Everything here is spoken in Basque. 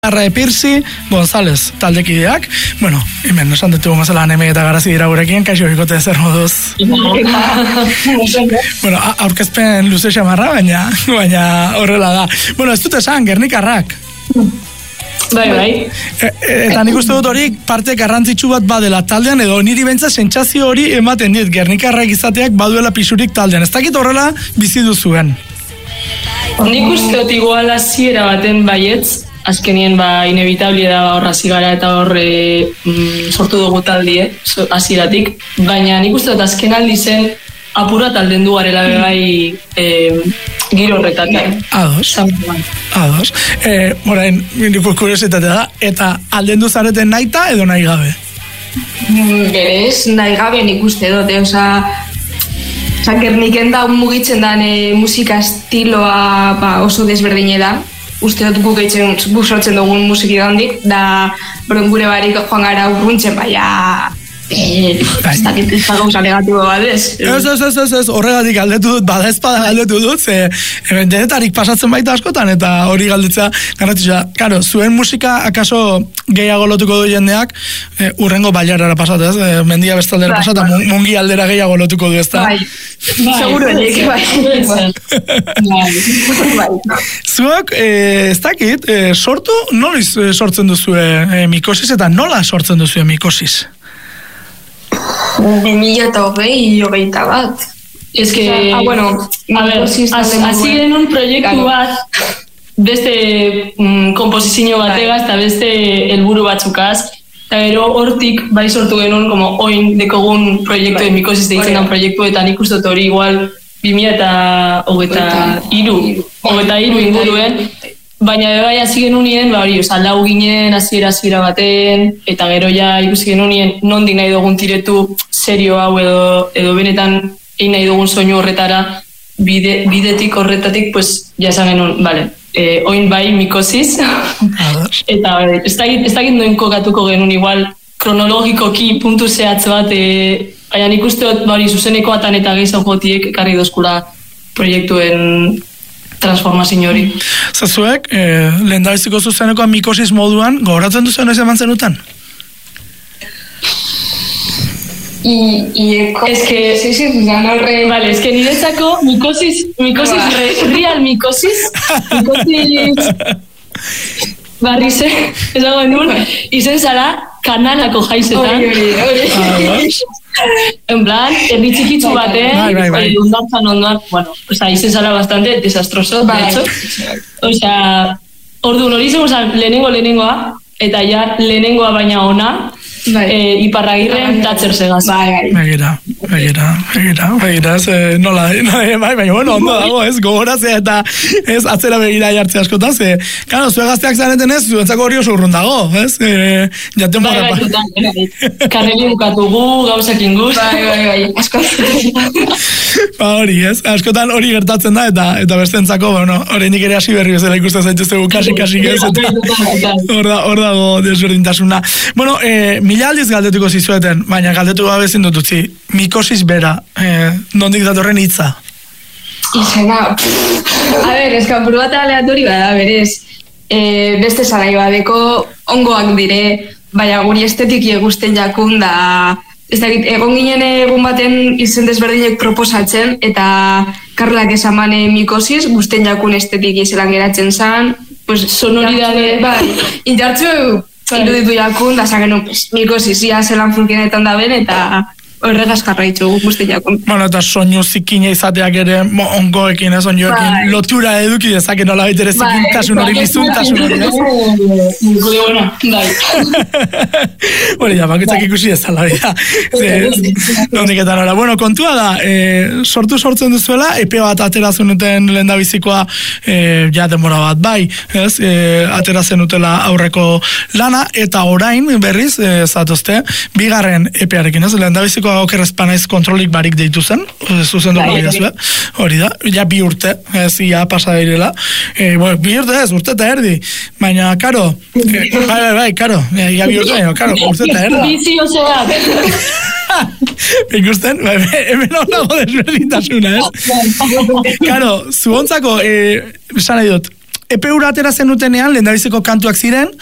Arra Epirsi, González taldekideak, bueno, hemen esan ditugu mazala aneme eta garazi dira gurekin, kaixo bikote zer moduz. Bueno, aurkezpen luze xamarra, baina horrela da. Bueno, ez dut esan, Gernikarrak. Bai. Eta nik uste dut hori parte garrantzitsu bat badela taldean, edo niri bentsa sentsazio hori ematen dit, Gernikarrak izateak baduela pisurik taldean. Ez dakit horrela bizi duzuen. Nik uste dut igual hasiera baten baietz, azkenien inevitablia da horra zigara eta horre sortu dugu taldie, hasieratik, baina nik uste dut azken aldi zen apura talden du garela bai giro horretatik. Ados. Morain, niko kuriositatea da, eta aldendu zareten nahita edo nahi gabe? Berez, nahi gabe nik uste dut, Gerniken da mugitzen dan musika estiloa oso desberdine da. Uste dut guk sortzen dugun musiki handik, da gure barik joan gara urruntzen, ez dakit ez gauza negatibo bat ez. Ez, horregatik galdetu dut, bada espada galdetu dut, denetarik pasatzen baita askotan, eta hori galdetzea garrantzitsua. Karo, zuen musika akaso gehiago lotuko du jendeak, urrengo bailarara pasatez, mendia bestaldera pasata, mungi aldera gehiago lotuko du, ez da? Bai, seguro enik, bai. Zuek, ez dakit, noiz sortzen duzue mikosis, eta nola sortzen duzue mikosis? 2021 bat. Ez que, hasi genuen proiektu bat, beste komposizio bategaz, eta beste helburu batzukaz, eta gero hortik bai sortu genuen, como oin dekogun proiektu de mikosis deitzen dan proiektu, eta nik uste hori igual 2023 inguruen, baina bai hasi genuen lau ginen hasiera baten, eta gero ja ikusi genuen nondik nahi dugun tiretu serio hau edo benetan egin nahi dugun soinu horretara, bidetik horretatik, pues ja esan genuen, oin bai mikosis, eta ez dakit noin kokatuko genuen igual kronologikoki puntu zehatz bat, baina nik uste dut zuzeneko atan eta gehiago jotiek ekarri dozkula proiektuen transformazio hori. Zazuek, lehendabiziko zuzenekoa mikosis moduan, gogoratzen duzen ez eman zenutan? Es que niretzako mikosis real mikosis barrize, ez dago enun, izen zara kanalako jaizetan. En plan, erdi txikitzu baten, ondoan, izen zara bastante desastroso, de hecho. Orduan hori zen, lehenengoa, eta ja lehenengoa baina ona, Iparragirren Thatcher segaz. Begira, nola, baina, bueno, ondo dago, ez, gogorazea eta ez atzera begira jartzea askotan, kano, zue gazteak zaneten ez, zuentzako hori oso urrun dago, ez, jaten bora. Karreli bukatugu, gauzakin guz. Hori, ez, askotan hori gertatzen da, eta bestentzako, horreinik ere hasi berri bezala ikusten zaituztegu, kasi ez, eta hor dago desberdintasuna. Bueno, mila aldiz galdetuko zizueten, baina galdetu gabe ezin dut utzi. Mikosis bera, nondik datorren hitza? Izena, eskapuru bat aleatori bada, berez, beste salai badeko ongoak dire, baina guri estetiki egusten jakun da, ez dakit, egon ginen egun baten izen desberdinek proposatzen, eta Karlak esamane mikosis, guzten jakun estetiki zelan geratzen zan, pues sonoridade, indartzu iruditu jakun, da zagen mikosizia zelan funkenetan da ben, eta horregaz jarraitzu guzti jakun. Bueno, eta soinu zikina izateak ere ongoekin, soinuekin lotura eduki dezake nola baitere zikintasun hori, lizuntasun hori, Bueno, ja, bakitzak ikusi ezala, nondiketan hori. Bueno, kontua da, sortzen duzuela, epe bat atera zenuten lehendabizikoa, ja, denbora bat, bai, atera zenutela aurreko lana, eta orain, berriz, zatozte, bigarren epearekin, lehendabizikoa okerrezpanaiz kontrolik barik deitu zen, zuzen dugu hori da, ja 2 urte, ez ia pasa direla, 2 urte ez, urte eta erdi, baina, karo, karo, ja 2 urte, karo, urte eta erdi. Bizi oseak. Ikusten, hemen hor dago desberdintasuna, ez? Karo, zuontzako, esan nahi dut, epe hura atera zenutenean, lehendabiziko kantuak ziren,